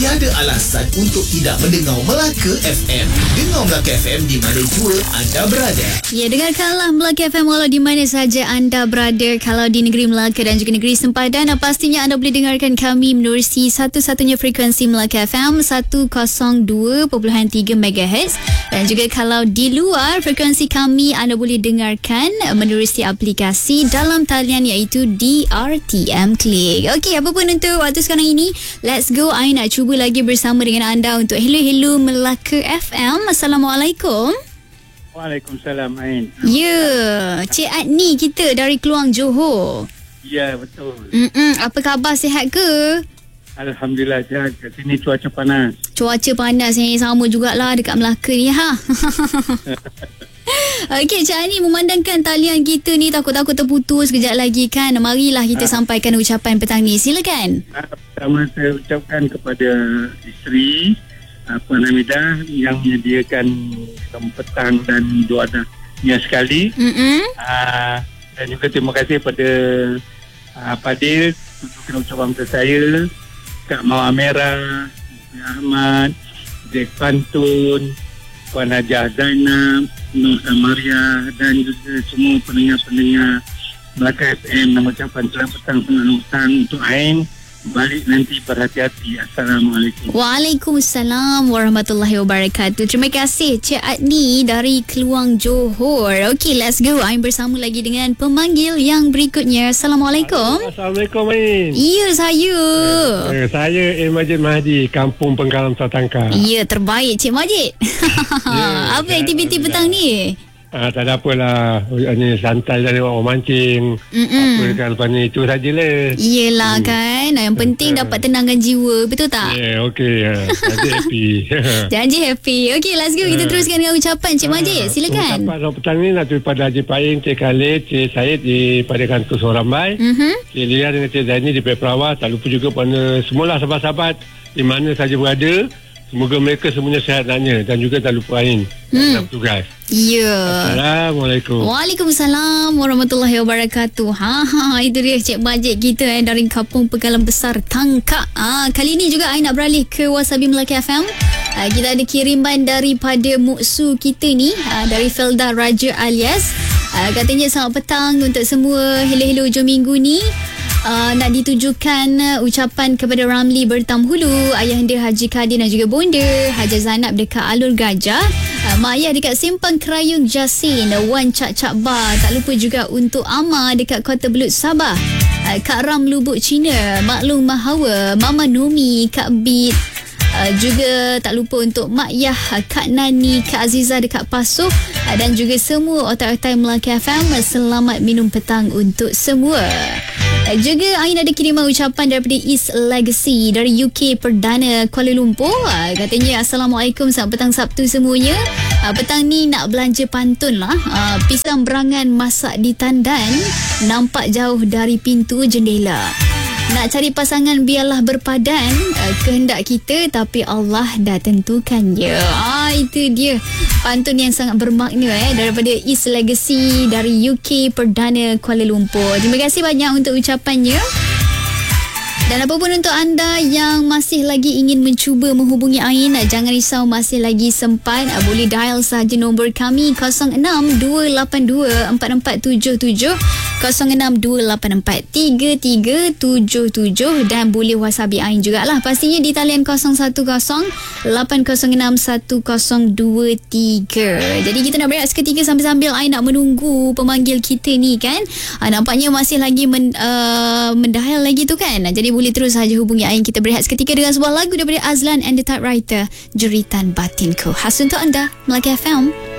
Tiada alasan untuk tidak mendengar Melaka FM. Dengar Melaka FM di mana jua anda berada. Ya, dengarkanlah Melaka FM walau di mana saja anda berada. Kalau di negeri Melaka dan juga negeri sempadan, pastinya anda boleh dengarkan kami menerusi satu-satunya frekuensi Melaka FM 102.3 MHz. Dan juga kalau di luar frekuensi kami, anda boleh dengarkan menerusi aplikasi dalam talian iaitu DRTM Click. Okey, apa pun untuk waktu sekarang ini, let's go. I nak cuba lagi bersama dengan anda untuk Hello Melaka FM. Assalamualaikum. Waalaikumsalam, Ain. Ya, Cik Adni kita dari Keluang, Johor. Ya, betul. Apa khabar, sihat ke? Alhamdulillah, sihat. Kat sini cuaca panas. Cuaca panas yang sama jugalah dekat Melaka ni, ha. Okey, Cik Adni, memandangkan talian kita ni takut-takut terputus kejap lagi kan. Marilah kita sampaikan ucapan petang ni. Silakan. Pertama saya ucapkan kepada isteri Puan Hamidah yang menyediakan petang dan doanya sekali. Dan juga terima kasih kepada Fadil untuk ucapan kepada saya, Kak Mawar Merah, Ahmad, Dek Pantun, Puan Hajah Zainab, Nur Samaria dan juga semua pendengar-pendengar Melaka FM. Nama ucapan selamat petang untuk Ain. Balik nanti berhati-hati. Assalamualaikum. Waalaikumsalam warahmatullahi wabarakatuh. Terima kasih Cik Adni dari Keluang, Johor. Okey, let's go. I'm bersama lagi dengan pemanggil yang berikutnya. Assalamualaikum. Assalamualaikum, Ain. Ya, saya. Saya Majid Mahdi, Kampung Pengkalan Satangka. Ya, terbaik Cik Majid. Apa aktiviti petang ni? Tak ada apalah. Hanya santai saja, orang mancing. Apa kan, lepas ni itu sajalah. Yelah kan. Yang penting dapat tenangkan jiwa. Betul tak? Ya, okey. Janji happy. Janji happy. Okey, let's go. Kita teruskan dengan ucapan Cik Majid. Silakan. Ucapan petang ni nak daripada Haji Paing, Cik Khalid, Cik Syed daripada kantor Sorambai. Cik Lia dengan Cik Zaini daripada Perawah. Tak lupa juga pada semualah sahabat-sahabat di mana saja berada. Semoga mereka semuanya sihat dan juga tak lupa Ain dan bertugas. Ya. Assalamualaikum. Waalaikumsalam warahmatullahi wabarakatuh. Itu dia Cik Majid kita dari Kampung Pengkalan Besar Tangka. Kali ni juga Ain nak beralih ke Wasabi Melaka FM. Kita ada kiriman daripada muksu kita ni, dari Felda Raja Alias. Katanya selamat petang untuk semua hello hujung minggu ni. Nak ditujukan ucapan kepada Ramli Bertam Hulu, Ayahanda Haji Kadir dan juga Bonda Haji Zainab dekat Alur Gajah, Mak Ayah dekat Simpang Kerayung Jasin, Wan Cak Cak Bar. Tak lupa juga untuk Ama dekat Kota Belut Sabah, Kak Ram Lubuk Cina, Maklum Mahawa, Mama Nomi, Kak Bit. Juga tak lupa untuk Mak Yah, Kak Nani, Kak Aziza dekat Pasuh, dan juga semua otak-otak Melaka FM. Selamat minum petang untuk semua. Juga Ain ada kiriman ucapan daripada East Legacy dari UK Perdana Kuala Lumpur. Katanya Assalamualaikum, selamat petang Sabtu semuanya. Petang ni nak belanja pantun lah. Pisang berangan masak di tandan, nampak jauh dari pintu jendela. Nak cari pasangan biarlah berpadan, kehendak kita tapi Allah dah tentukannya. Itu dia pantun yang sangat bermakna daripada East Legacy dari UK Perdana Kuala Lumpur. Terima kasih banyak untuk ucapannya. Dan apapun untuk anda yang masih lagi ingin mencuba menghubungi Ain, jangan risau, masih lagi sempat. Boleh dial sahaja nombor kami 06-282-4477, 06-284-3377, dan boleh whatsappi Ain jugalah. Pastinya di talian 010-806-1023. Jadi kita nak berehat seketika sambil-sambil Ain nak menunggu pemanggil kita ni kan. Nampaknya masih lagi mendial lagi tu kan. Jadi boleh terus saja hubungi Ain. Kita berehat seketika dengan sebuah lagu daripada Azlan and the Typewriter, Jeritan Batinku. Khas untuk anda, Melaka FM.